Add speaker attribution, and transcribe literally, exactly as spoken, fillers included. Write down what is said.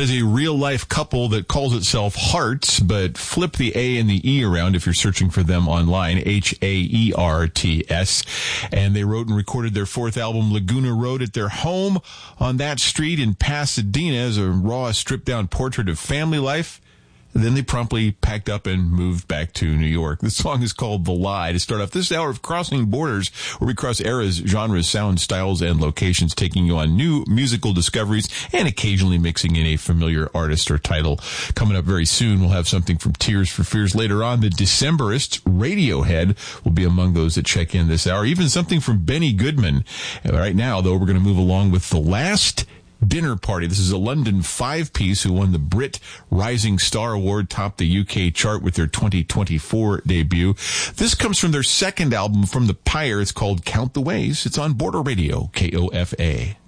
Speaker 1: That is a real-life couple that calls itself Hearts, but flip the A and the E around if you're searching for them online, H A E R T S. And they wrote and recorded their fourth album, Laguna Road, at their home on that street in Pasadena as a raw, stripped-down portrait of family life. Then they promptly packed up and moved back to New York. The song is called The Lie. To start off this hour of Crossing Borders, where we cross eras, genres, sounds, styles, and locations, taking you on new musical discoveries and occasionally mixing in a familiar artist or title. Coming up very soon, we'll have something from Tears for Fears. Later on, the Decemberists, Radiohead, will be among those that check in this hour. Even something from Benny Goodman. Right now, though, we're going to move along with The Last Dinner Party. This is a London five-piece who won the Brit Rising Star Award, topped the U K chart with their twenty twenty-four debut. This comes from their second album from the Pyre. It's called Count the Ways. It's on Border Radio, K O F A.